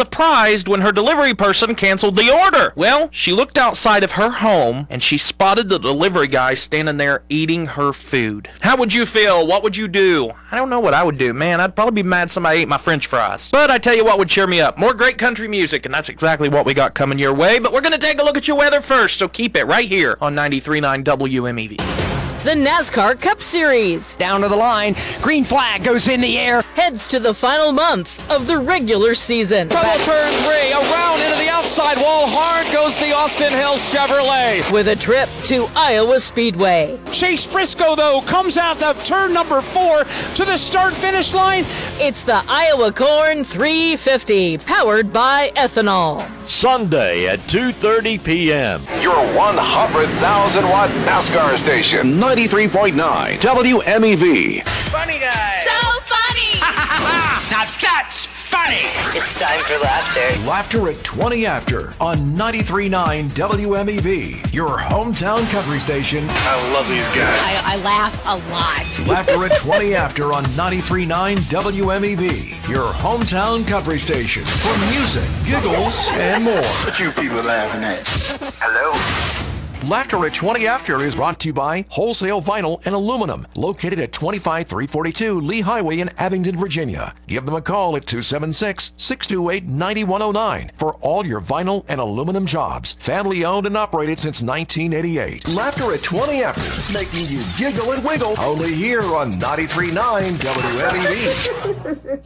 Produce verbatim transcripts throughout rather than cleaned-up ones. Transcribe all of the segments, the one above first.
surprised when her delivery person canceled the order. Well, she looked outside of her home and she spotted the delivery guy standing there eating her food. How would you feel? What would you do? I don't know what I would do, man. I'd probably be mad somebody ate my french fries. But I tell you what would cheer me up. More great country music, and that's exactly what we got coming your way. But we're going to take a look at your weather first, so keep it right here on ninety-three point nine W M E V. The NASCAR Cup Series Down to the line, green flag goes in the air. heads to the final month of the regular season. Trouble turn three, around into the outside wall, hard goes the Austin Hills Chevrolet. With a trip to Iowa Speedway. Chase Briscoe, though, comes out of turn number four to the start-finish line. It's the Iowa Corn three fifty, powered by ethanol. Sunday at two thirty p.m. Your one hundred thousand watt NASCAR station, ninety-three point nine W M E V. Funny guy. So funny! Now that's funny! It's time for laughter. Laughter at twenty after on ninety-three point nine W M E V. Your hometown country station. I love these guys. I, I laugh a lot. Laughter at twenty after on ninety-three point nine W M E V. Your hometown country station for music, giggles, and more. What you people laughing at? Hello? Laughter at twenty after is brought to you by Wholesale Vinyl and Aluminum, located at twenty-five three forty-two Lee Highway in Abingdon, Virginia. Give them a call at two seven six, six two eight, nine one zero nine for all your vinyl and aluminum jobs. Family owned and operated since nineteen eighty-eight. Laughter at twenty after, making you giggle and wiggle. Only here on ninety-three point nine W M E V.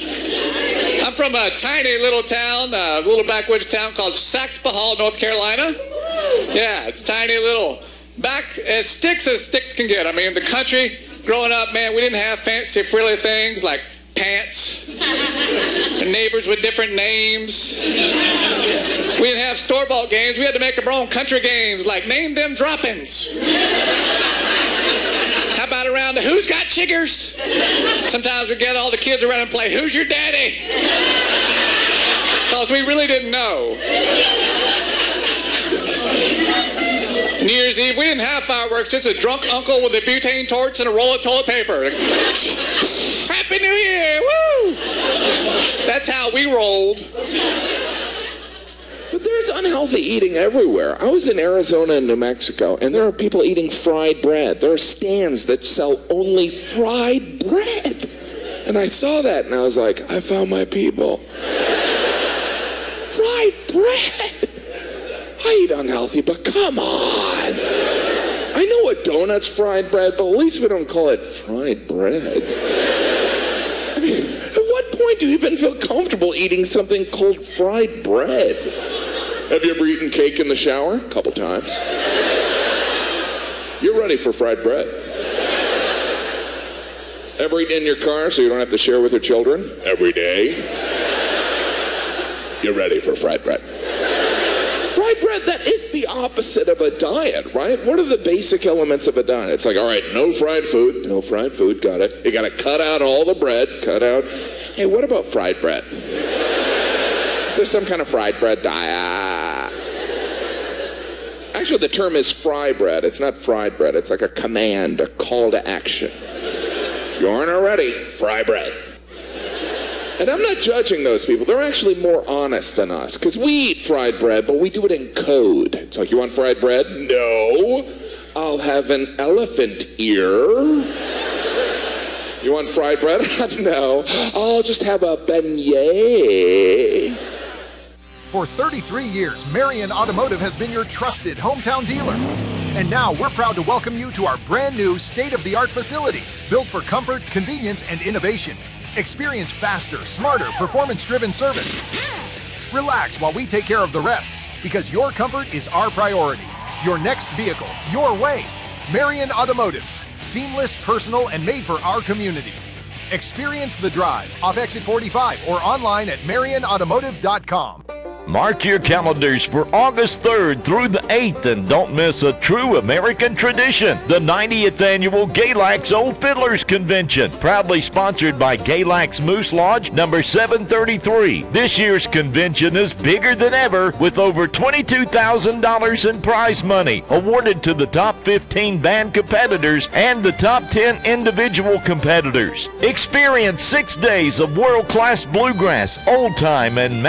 I'm from a tiny little town, a little backwoods town called Saxby-Hall, North Carolina. Yeah, it's tiny little, back as sticks as sticks can get. I mean, the country, growing up, man, we didn't have fancy frilly things like pants, and neighbors with different names. We didn't have store-bought games. We had to make our own country games like Name Them Droppings. How about around the Who's Got Chiggers? Sometimes we get all the kids around and play Who's Your Daddy? Because we really didn't know. New Year's Eve, we didn't have fireworks, just a drunk uncle with a butane torch and a roll of toilet paper. Happy New Year, woo! That's how we rolled. But there's unhealthy eating everywhere. I was in Arizona and New Mexico, and there are people eating fried bread. There are stands that sell only fried bread. And I saw that, and I was like, I found my people. Fried bread! I eat unhealthy, but come on. I know a donut's fried bread, but at least we don't call it fried bread. I mean, at what point do you even feel comfortable eating something called fried bread? Have you ever eaten cake in the shower? A couple times. You're ready for fried bread. Ever eaten in your car so you don't have to share with your children? Every day. You're ready for fried bread. Fried bread, that is the opposite of a diet, right? What are the basic elements of a diet? It's like, all right, no fried food, no fried food, got it. You gotta cut out all the bread, cut out. Hey, what about fried bread? Is there some kind of fried bread diet? Actually, the term is fry bread. It's not fried bread. It's like a command, a call to action. If you aren't already, fry bread. And I'm not judging those people. They're actually more honest than us. Because we eat fried bread, but we do it in code. It's like, you want fried bread? No. I'll have an elephant ear. You want fried bread? No. I'll just have a beignet. For thirty-three years, Marion Automotive has been your trusted hometown dealer. And now we're proud to welcome you to our brand new state-of-the-art facility, built for comfort, convenience, and innovation. Experience faster, smarter, performance-driven service. Relax while we take care of the rest, because your comfort is our priority. Your next vehicle, your way. Marion Automotive. Seamless, personal, and made for our community. Experience the drive off exit forty-five or online at marion automotive dot com. Mark your calendars for August third through the eighth and don't miss a true American tradition, the ninetieth Annual Galax Old Fiddlers Convention, proudly sponsored by Galax Moose Lodge number seven thirty-three. This year's convention is bigger than ever with over twenty-two thousand dollars in prize money awarded to the top fifteen band competitors and the top ten individual competitors. Experience six days of world-class bluegrass, old-time, and